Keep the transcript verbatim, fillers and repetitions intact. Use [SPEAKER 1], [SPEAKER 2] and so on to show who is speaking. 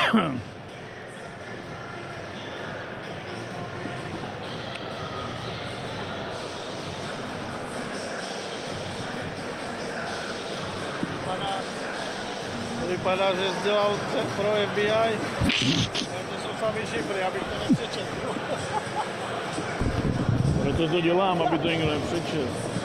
[SPEAKER 1] Vypadá, že jsi dělal pro F B I. To jsou sami šifry, abych to nepřečetl.
[SPEAKER 2] Proto to dělám, aby to někdo nepřečetl.